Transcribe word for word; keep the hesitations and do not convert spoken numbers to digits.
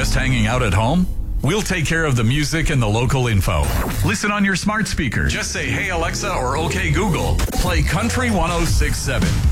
Just hanging out at home? We'll take care of the music and the local info. Listen on your smart speaker. Just say, "Hey Alexa," or "Okay Google, play Country one oh six point seven."